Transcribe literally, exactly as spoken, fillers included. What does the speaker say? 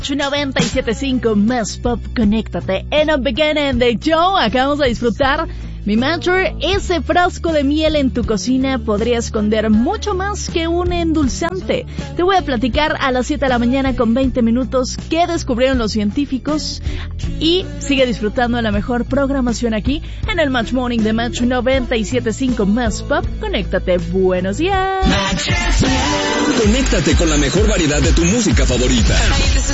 noventa y siete punto cinco más pop, conéctate en el beginning de Joe. Acabamos de disfrutar Mi Mature. Ese frasco de miel en tu cocina podría esconder mucho más que un endulzante. Te voy a platicar a las siete de la mañana con veinte minutos qué descubrieron los científicos, y sigue disfrutando de la mejor programación aquí en el Match Morning de Match noventa y siete punto cinco más pop. Conéctate. Buenos días. Conéctate con la mejor variedad de tu música favorita.